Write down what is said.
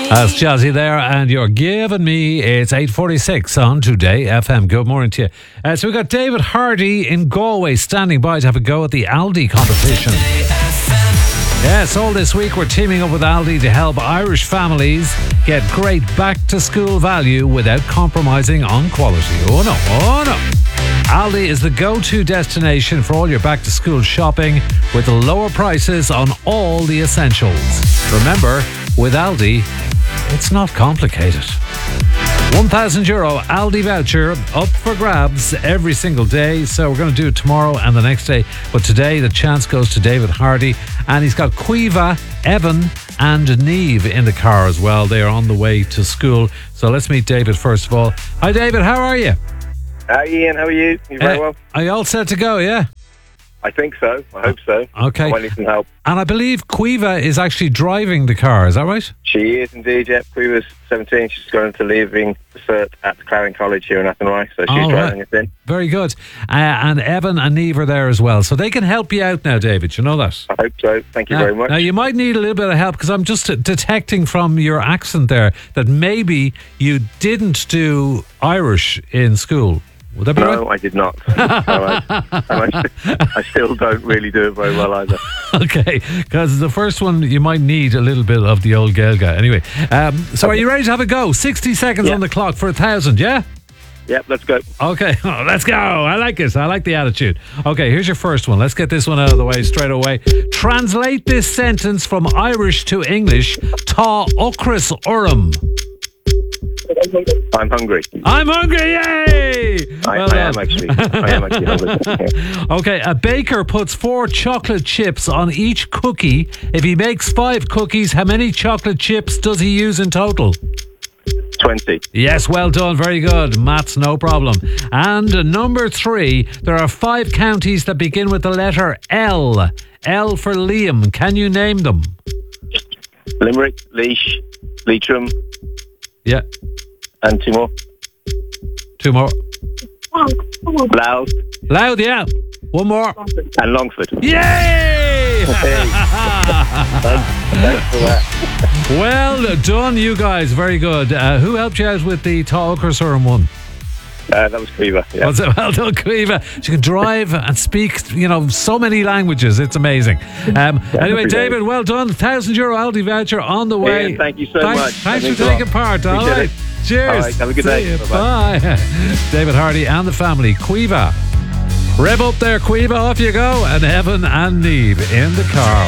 That's Jazzy there, and you're giving me. It's 8:46 on Today FM. Good morning to you. So we've got David Hardy in Galway standing by to have a go at the Aldi competition. Yes, all this week we're teaming up with Aldi to help Irish families get great back-to-school value without compromising on quality. Oh no. Aldi is the go-to destination for all your back-to-school shopping with lower prices on all the essentials. Remember, with Aldi, it's not complicated. €1,000 Aldi voucher up for grabs every single day. So we're going to do it tomorrow and the next day. But today the chance goes to David Hardy, and he's got Caoimhe, Evan and Neve in the car as well. They are on the way to school. So let's meet David first of all. Hi David, how are you? Hi Ian, how are you? You very well? Are you all set to go, yeah? I think so. I hope so. Okay. I might need some help. And I believe Caoimhe is actually driving the car, is that right? She is indeed, yeah. Caoimhe's 17. She's going to leaving the cert at Clarion College here in Athenry, so she's driving us in. Very good. And Evan and Neve are there as well. So they can help you out now, David. You know that? I hope so. Thank you very much. Now, you might need a little bit of help because I'm just detecting from your accent there that maybe you didn't do Irish in school. Would that be right? No, I did not. I still don't really do it very well either. Okay, because the first one you might need a little bit of the old Gaeilge. Anyway, so are you ready to have a go? 60 seconds on the clock for 1,000, yeah? Yep, let's go. Okay, let's go. I like it. I like the attitude. Okay, here's your first one. Let's get this one out of the way straight away. Translate this sentence from Irish to English. Tá ocras orm. I'm hungry. I'm hungry, yay! I am actually hungry. Okay, a baker puts 4 chocolate chips on each cookie. If he makes 5 cookies, how many chocolate chips does he use in total? 20. Yes, well done. Very good. Maths, no problem. And number 3, there are 5 counties that begin with the letter L. L for Liam. Can you name them? Limerick, Laois, Leitrim. Yeah. And 2 more. 2 more. Louth. Louth, yeah. 1 more. And Longford. Yay! Thanks for that. Well done, you guys. Very good. Who helped you out with the Tá ocras orm one? That was Caoimhe. Yeah. Well done, Caoimhe. She can drive and speak, so many languages. It's amazing. Anyway, David, well done. €1,000 Aldi voucher on the way. Ian, thank you so much. Thanks for taking part. All right. Cheers. All right, have a good day. Bye. David Hardy and the family. Caoimhe. Rev up there, Caoimhe. Off you go. And Evan and Neve in the car.